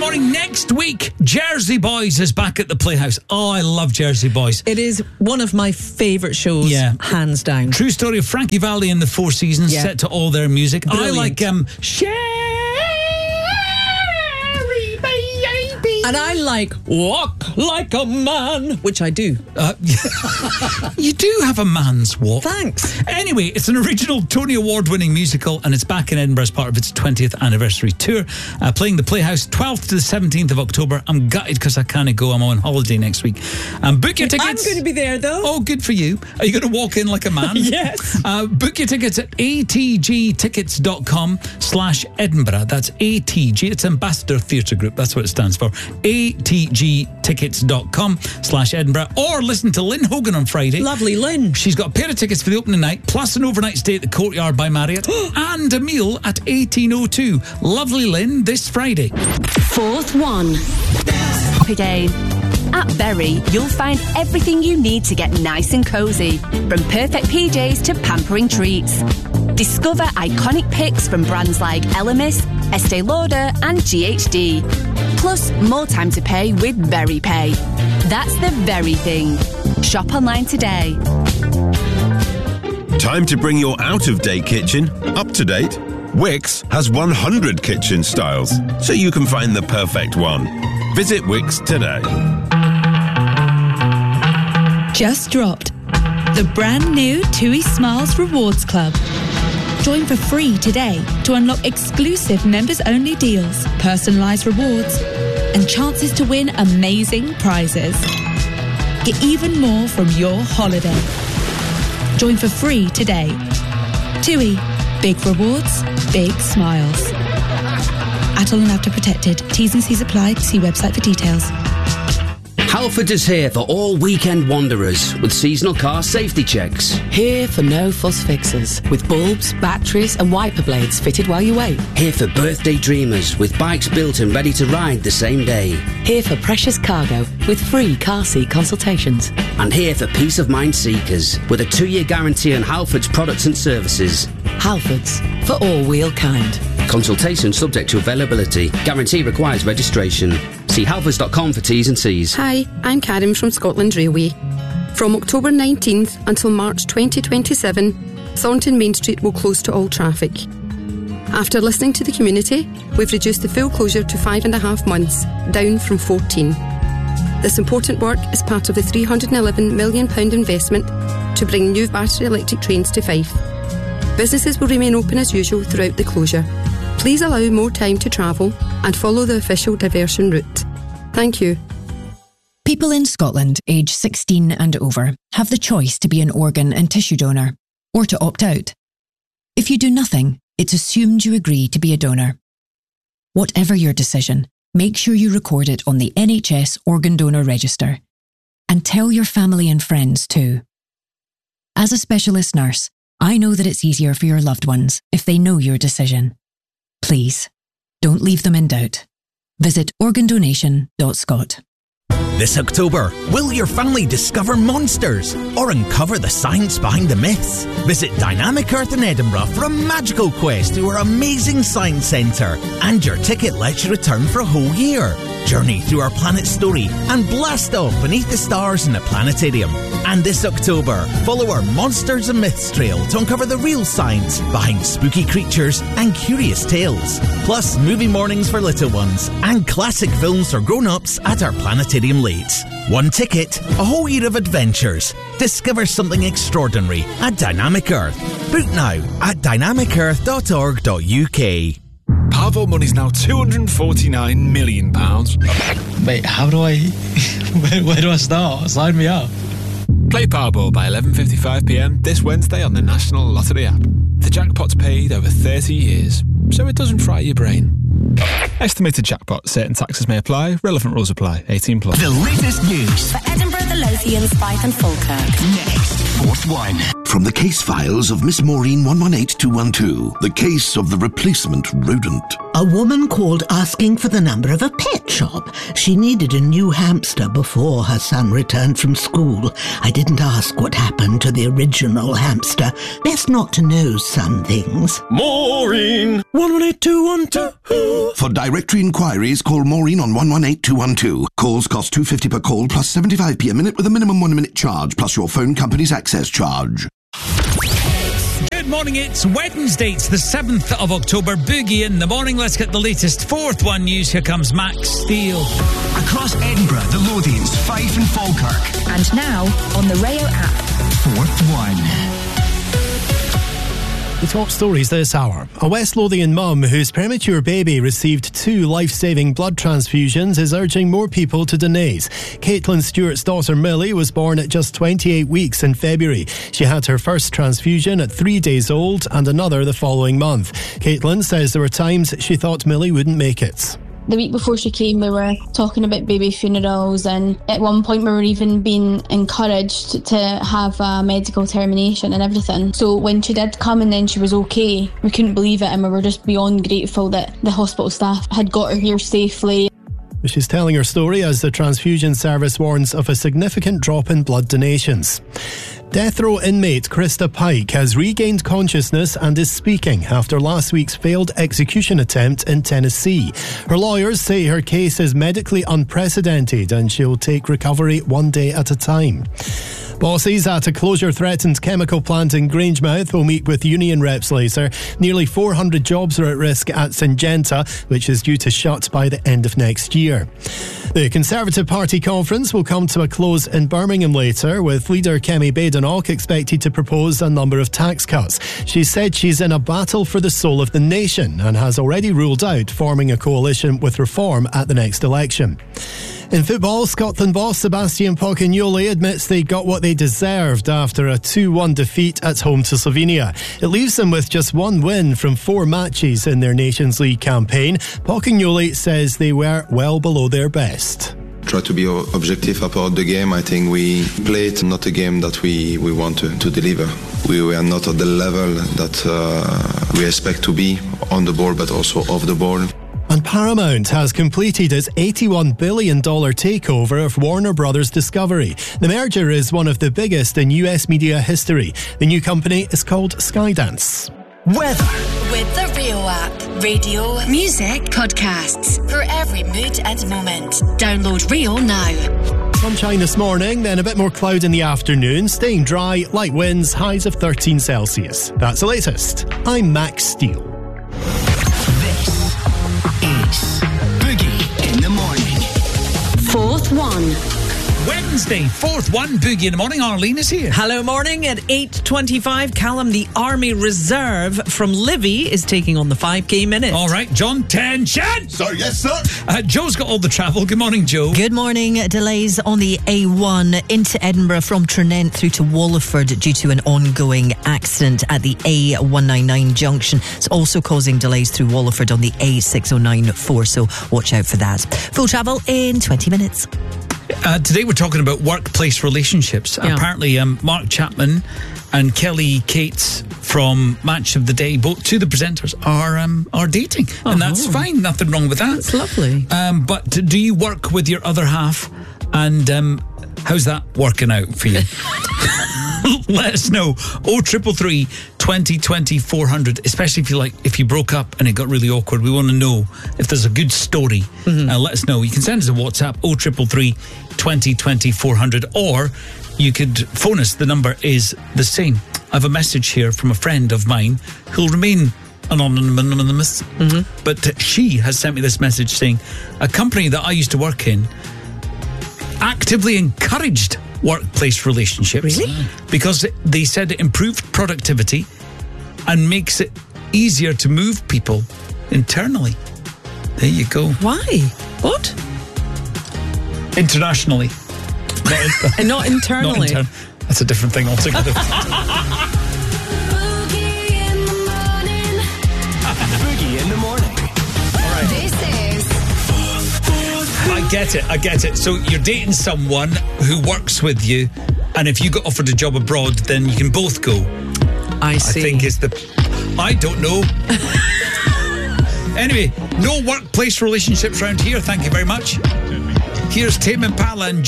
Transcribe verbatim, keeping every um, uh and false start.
morning. Next week, Jersey Boys is back at the Playhouse. Oh, I love Jersey Boys. It is one of my favourite shows, yeah. hands down. True story of Frankie Valli and the Four Seasons, yeah. set to all their music. Brilliant. I like um, Sherry Baby. And I like Walk Like a Man, which I do. Uh, you do have a man's walk. Thanks. Anyway, it's an original Tony Award-winning musical, and it's back in Edinburgh as part of its twentieth anniversary tour, uh, playing the Playhouse twelfth to the seventeenth of October. I'm gutted because I can't go. I'm on holiday next week. Um, book your tickets. I'm going to be there, though. Oh, good for you. Are you going to walk in like a man? Yes. Uh, book your tickets at atgtickets.com slash Edinburgh. That's A T G. It's Ambassador Theatre Group. That's what it stands for. atgtickets.com slash Edinburgh. Or listen to Lynn Hogan on Friday. Lovely Lynn. She's got a pair of tickets for the opening night, plus an overnight stay at the Courtyard by Marriott, and a meal at eighteen oh two. Lovely Lynn, this Friday. Fourth one. Again. At Berry, you'll find everything you need to get nice and cosy, from perfect P Js to pampering treats. Discover iconic picks from brands like Elemis, Estee Lauder and G H D. Plus, more time to pay with Berry Pay. That's the very thing. Shop online today. Time to bring your out-of-date kitchen up to date. Wix has one hundred kitchen styles, so you can find the perfect one. Visit Wix today. Just dropped the brand new TUI Smiles Rewards Club. Join for free today to unlock exclusive members-only deals, personalised rewards, and chances to win amazing prizes. Get even more from your holiday. Join for free today. TUI. Big rewards, big smiles. Atoll and After Protected. T's and C's apply. See website for details. Halford is here for all weekend wanderers with seasonal car safety checks. Here for no fuss fixes with bulbs, batteries and wiper blades fitted while you wait. Here for birthday dreamers with bikes built and ready to ride the same day. Here for precious cargo with free car seat consultations. And here for peace of mind seekers with a two-year guarantee on Halford's products and services. Halfords, for all wheel kind. Consultation subject to availability. Guarantee requires registration. See halfords dot com for T's and C's. Hi, I'm Karen from Scotland Railway. From October nineteenth until March twenty twenty-seven, Thornton Main Street will close to all traffic. After listening to the community, we've reduced the full closure to five and a half months, down from fourteen. This important work is part of the three hundred eleven million pounds investment to bring new battery electric trains to Fife. Businesses will remain open as usual throughout the closure. Please allow more time to travel and follow the official diversion route. Thank you. People in Scotland aged sixteen and over have the choice to be an organ and tissue donor or to opt out. If you do nothing, it's assumed you agree to be a donor. Whatever your decision, make sure you record it on the N H S Organ Donor Register. And tell your family and friends too. As a specialist nurse, I know that it's easier for your loved ones if they know your decision. Please, don't leave them in doubt. Visit organ donation dot scot. This October, will your family discover monsters or uncover the science behind the myths? Visit Dynamic Earth in Edinburgh for a magical quest to our amazing science centre, and your ticket lets you return for a whole year. Journey through our planet's story and blast off beneath the stars in the planetarium. And this October, follow our Monsters and Myths trail to uncover the real science behind spooky creatures and curious tales. Plus, movie mornings for little ones and classic films for grown-ups at our planetarium late. One ticket, a whole year of adventures. Discover something extraordinary at Dynamic Earth. Book now at dynamic earth dot org dot U K. Powerball money's now two hundred forty-nine million pounds. Wait, how do I... where, where do I start? Sign me up. Play Powerball by eleven fifty-five p m this Wednesday on the National Lottery app. The jackpot's paid over thirty years, so it doesn't fry your brain. Estimated jackpot. Certain taxes may apply. Relevant rules apply. eighteen plus. The latest news for Edinburgh, the Lothians, Fife and Falkirk. next. Fourth one. From the case files of Miss Maureen one one eight two one two, the case of the replacement rodent. A woman called asking for the number of a pet shop. She needed a new hamster before her son returned from school. I didn't ask what happened to the original hamster. Best not to know some things. Maureen! one one eight two one two. For directory inquiries, call Maureen on one one eight two one two. Calls cost two pounds fifty per call plus seventy-five p a minute with a minimum one minute charge plus your phone company's access charge. Good morning, it's Wednesday, it's the seventh of October, Boogie in the morning. Let's get the latest Fourth One news. Here comes Max Steele. Across Edinburgh, the Lothians, Fife and Falkirk. And now on the Rayo app. Fourth One. The top stories this hour. A West Lothian mum whose premature baby received two life-saving blood transfusions is urging more people to donate. Caitlin Stewart's daughter Millie was born at just twenty-eight weeks in February. She had her first transfusion at three days old and another the following month. Caitlin says there were times she thought Millie wouldn't make it. The week before she came, we were talking about baby funerals, and at one point we were even being encouraged to have a medical termination and everything. So when she did come and then she was okay, we couldn't believe it, and we were just beyond grateful that the hospital staff had got her here safely. She's telling her story as the transfusion service warns of a significant drop in blood donations. Death row inmate Krista Pike has regained consciousness and is speaking after last week's failed execution attempt in Tennessee. Her lawyers say her case is medically unprecedented and she'll take recovery one day at a time. Bosses at a closure-threatened chemical plant in Grangemouth will meet with union reps later. Nearly four hundred jobs are at risk at Syngenta, which is due to shut by the end of next year. The Conservative Party conference will come to a close in Birmingham later, with leader Kemi Badenoch expected to propose a number of tax cuts. She said she's in a battle for the soul of the nation and has already ruled out forming a coalition with Reform at the next election. In football, Scotland boss Sebastian Pocagnoli admits they got what they deserved after a two one defeat at home to Slovenia. It leaves them with just one win from four matches in their Nations League campaign. Pocagnoli says they were well below their best. Try to be objective about the game. I think we played not a game that we, we want to, to deliver. We were not at the level that uh, we expect to be on the board, but also off the board. And Paramount has completed its eighty-one billion dollars takeover of Warner Brothers Discovery. The merger is one of the biggest in U S media history. The new company is called Skydance. Weather. With the Rio app. Radio, music, podcasts. For every mood and moment. Download Rio now. Sunshine this morning, then a bit more cloud in the afternoon. Staying dry, light winds, highs of thirteen Celsius. That's the latest. I'm Max Steele. It's Boogie in the morning. Fourth One. Wednesday, Fourth One, Boogie in the morning. Arlene is here. Hello, morning. At eight twenty-five, Callum, the Army Reserve from Livy, is taking on the five K minute. All right, John, tension! Sir, yes, sir. Uh, Joe's got all the travel. Good morning, Joe. Good morning. Delays on the A one into Edinburgh from Trinent through to Wallingford due to an ongoing accident at the A one ninety-nine junction. It's also causing delays through Wallingford on the A six oh nine four, so watch out for that. Full travel in twenty minutes. Uh, today we're talking about workplace relationships. Yeah. Apparently, um, Mark Chapman and Kelly Cates from Match of the Day, both two of the presenters, are um, are dating. Oh. And that's fine. Nothing wrong with that. That's lovely. Um, but do you work with your other half? And um, how's that working out for you? Let us know. oh three three three, twenty twenty, four hundred. Especially if you like, if you broke up and it got really awkward. We want to know if there's a good story. Mm-hmm. Uh, let us know. You can send us a WhatsApp, oh three three three, twenty twenty, four hundred, or you could phone us. The number is the same. I have a message here from a friend of mine who'll remain anonymous, mm-hmm. but she has sent me this message saying a company that I used to work in actively encouraged workplace relationships. Really? Because they said it improved productivity and makes it easier to move people internally. There you go. Why? What? Internationally. Not, and not internally. Not inter- That's a different thing altogether. Boogie in the morning. All right. This is... I get it, I get it. So you're dating someone who works with you and if you got offered a job abroad, then you can both go. I see. I think is the. I don't know. Anyway, no workplace relationships around here. Thank you very much. Here's Tame Impala and